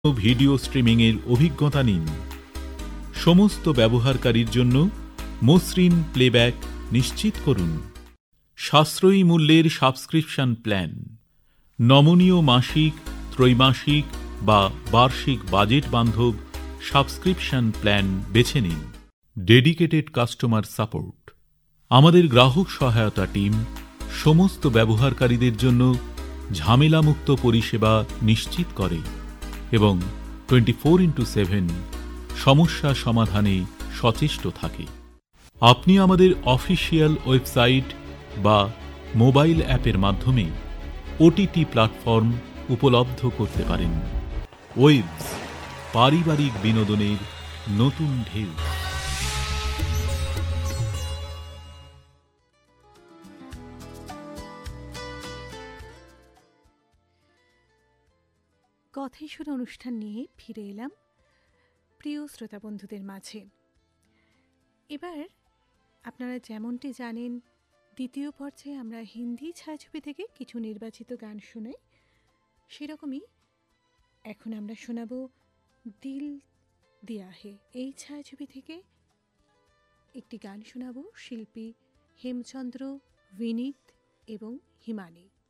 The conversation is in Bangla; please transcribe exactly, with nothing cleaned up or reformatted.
ভিডিও স্ট্রিমিংয়ের অভিজ্ঞতা নিন। সমস্ত ব্যবহারকারীর জন্য মসৃণ প্লেব্যাক নিশ্চিত করুন। সাশ্রয়ী মূল্যের সাবস্ক্রিপশন প্ল্যান, নমনীয় মাসিক, ত্রৈমাসিক বা বার্ষিক বাজেট বান্ধব সাবস্ক্রিপশন প্ল্যান বেছে নিন। ডেডিকেটেড কাস্টমার সাপোর্ট, আমাদের গ্রাহক সহায়তা টিম সমস্ত ব্যবহারকারীদের জন্য ঝামেলামুক্ত পরিষেবা নিশ্চিত করে এবং টোয়েন্টি ফোর ইন্টু সেভেন সমস্যা সমাধানে সচেষ্ট থাকে। আপনি আমাদের অফিসিয়াল ওয়েবসাইট বা মোবাইল অ্যাপের মাধ্যমে ওটিটি প্ল্যাটফর্ম উপলব্ধ করতে পারেন। ওয়েবস, পারিবারিক বিনোদনের নতুন ঢেউ। কথাই শুনে অনুষ্ঠান নিয়ে ফিরে এলাম প্রিয় শ্রোতা বন্ধুদের মাঝে। এবার আপনারা যেমনটি জানেন, দ্বিতীয় পর্যায়ে আমরা হিন্দি ছায়াছবি থেকে কিছু নির্বাচিত গান শুনাই। সেরকমই এখন আমরা শোনাব দিল দিয়া হে, এই ছায়াছবি থেকে একটি গান শোনাব শিল্পী হেমচন্দ্র, বিনীত এবং হিমানি।